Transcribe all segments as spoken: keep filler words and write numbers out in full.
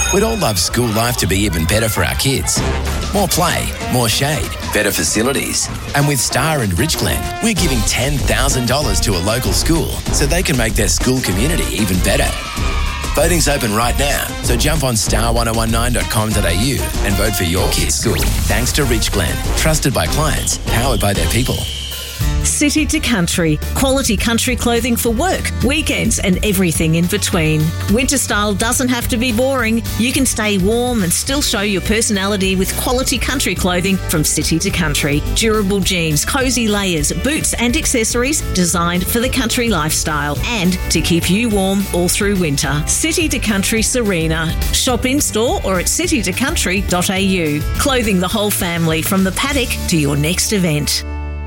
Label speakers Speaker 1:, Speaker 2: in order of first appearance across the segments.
Speaker 1: We'd all love school life to be even better for our kids. More play, more shade, better facilities. And with Star and Ridgeglen, we're giving ten thousand dollars to a local school so they can make their school community even better. Voting's open right now, so jump on star ten nineteen dot com dot a u and vote for your kid's school. Thanks to Ridgeglen, trusted by clients, powered by their people.
Speaker 2: City to Country, quality country clothing for work, weekends and everything in between. Winter style doesn't have to be boring. You can stay warm and still show your personality with quality country clothing from City to Country. Durable jeans, cosy layers, boots and accessories designed for the country lifestyle and to keep you warm all through winter. City to Country Serena. Shop in store or at city to country dot a u. Clothing the whole family from the paddock to your next event.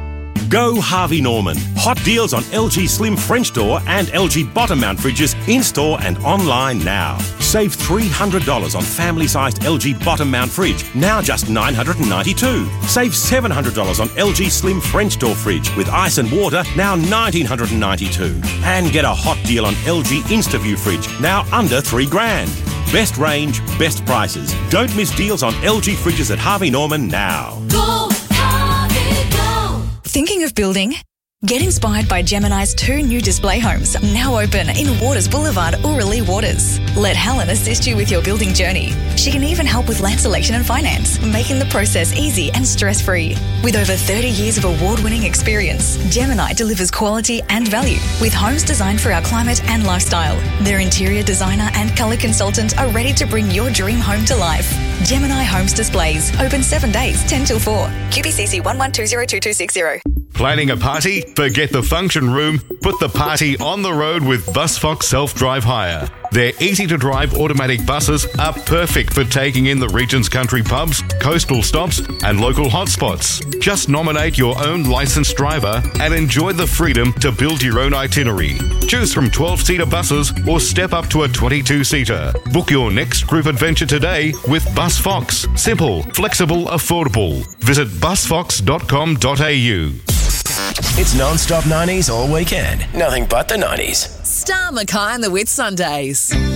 Speaker 3: Go Harvey Norman. Hot deals on L G Slim French door and L G bottom mount fridges in-store and online now. Save three hundred dollars on family-sized L G bottom mount fridge, now just nine hundred ninety-two dollars. Save seven hundred dollars on L G Slim French door fridge with ice and water, now one thousand nine hundred ninety-two dollars. And get a hot deal on L G InstaView fridge, now under three grand. Best range, best prices. Don't miss deals on L G fridges at Harvey Norman now.
Speaker 4: Go Harvey, go!
Speaker 5: Thinking of building? Get inspired by Gemini's two new display homes, now open in Waters Boulevard, Oorali Waters. Let Helen assist you with your building journey. She can even help with land selection and finance, making the process easy and stress-free. With over thirty years of award-winning experience, Gemini delivers quality and value with homes designed for our climate and lifestyle. Their interior designer and colour consultant are ready to bring your dream home to life. Gemini Homes Displays, open seven days, ten till four. Q B C C one one two zero two two six zero.
Speaker 6: Planning a party? Forget the function room. Put the party on the road with BusFox Self-Drive Hire. Their easy-to-drive automatic buses are perfect for taking in the region's country pubs, coastal stops and local hotspots. Just nominate your own licensed driver and enjoy the freedom to build your own itinerary. Choose from twelve-seater buses or step up to a twenty-two-seater. Book your next group adventure today with BusFox. Simple, flexible, affordable. Visit bus fox dot com dot a u.
Speaker 1: It's non-stop nineties all weekend. Nothing but the nineties.
Speaker 7: Star Mackay and the Whit Sundays.